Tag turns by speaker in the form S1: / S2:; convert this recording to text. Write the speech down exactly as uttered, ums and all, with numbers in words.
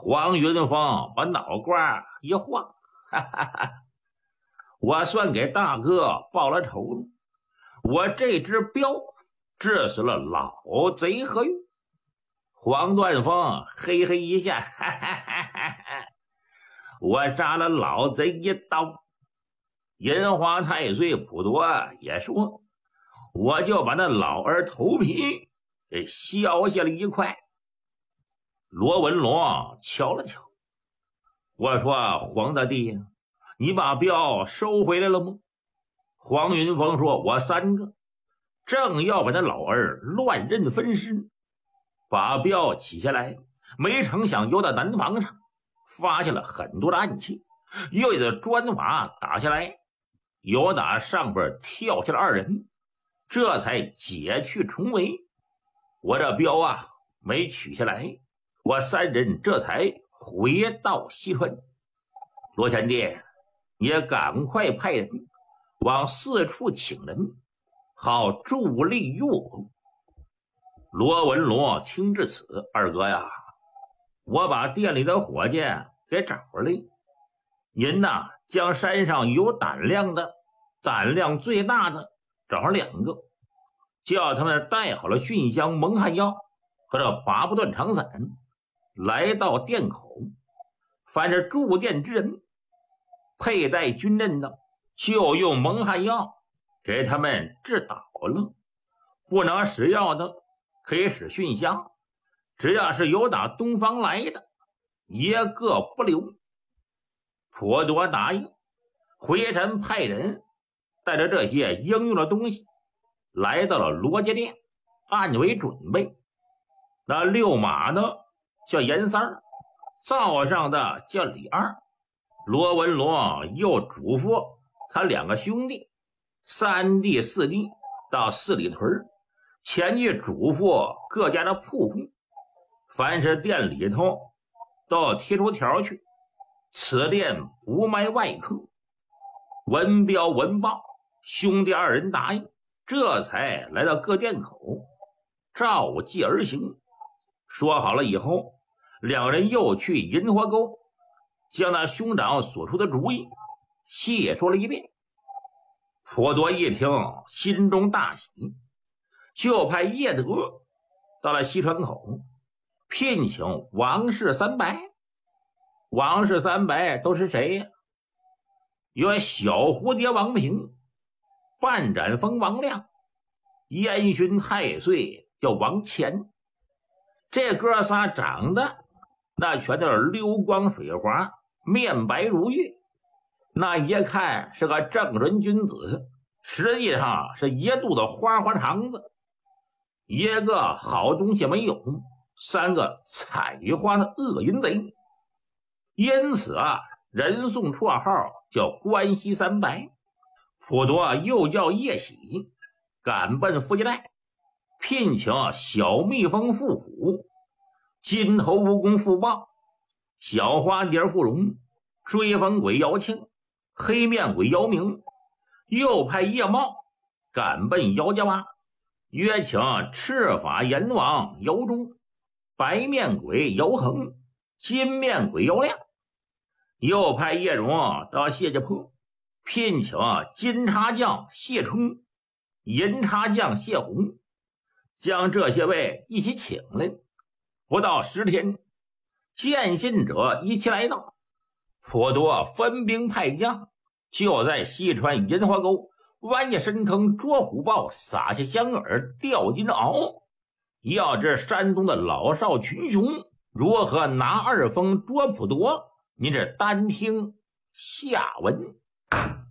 S1: 黄云峰把脑瓜一晃，哈哈哈，我算给大哥报了仇了。我这只镖治死了老贼何用？黄断风嘿嘿一笑，哈哈哈哈，我扎了老贼一刀。银花太岁普陀也说，我就把那老儿头皮给削下了一块。罗文龙瞧了瞧，我说黄大弟，你把镖收回来了吗？黄云峰说，我三个正要把那老儿乱刃分尸，把镖起下来，没成想游到南房上，发现了很多的暗器，又有的砖瓦打下来，有打上边跳下了二人，这才解去重围。我这镖啊没取下来，我三人这才回到西川。罗贤弟，你也赶快派人往四处请人，好助力于我。罗文龙听至此，二哥呀，我把店里的伙计给找回来，您呐将山上有胆量的，胆量最大的找上两个，叫他们带好了熏香蒙汗药和这拔不断长伞，来到店口，凡是住店之人佩戴军刃的，就用蒙汗药给他们治倒了。不能使药的可以使熏香，只要是有打东方来的，一个不留。颇多答应，回山派人带着这些应用的东西来到了罗家店，暗为准备。那遛马的叫严三儿，灶上的叫李二。罗文龙又嘱咐他两个兄弟三弟四弟到四里屯前去嘱咐各家的铺户，凡是店里头都贴出条去，此店不卖外客。文彪文豹兄弟二人答应，这才来到各店口，照计而行。说好了以后，两人又去银花沟，将那兄长所出的主意细说了一遍。颇多一听，心中大喜，就派叶德到了西川口，聘请王氏三白。王氏三白都是谁呀？有小蝴蝶王平，半斩风王亮，烟熏太岁叫王乾。这哥仨长得那全都是溜光水滑，面白如玉，那一看是个正人君子，实际上是一肚子花花肠子，一个好东西没有，三个采花的恶淫贼。因此啊，人送绰号叫关西三白。普多又叫叶喜，赶奔富家寨，聘请小蜜蜂傅虎、金头蜈蚣傅豹、小花蝶傅荣、追风鬼姚庆、黑面鬼姚明，又派叶茂赶奔姚家洼，约请赤发阎王姚忠、白面鬼姚恒、金面鬼姚亮，又派叶荣到谢家坡，聘请金叉将谢冲、银叉将谢洪，将这些位一起请来。不到十天，见信者一起来到，颇多分兵派将就在西川银花沟弯下深坑捉虎豹，撒下香饵钓金鳌，要知山东的老少群雄如何拿二峰捉普多，您这单听下文。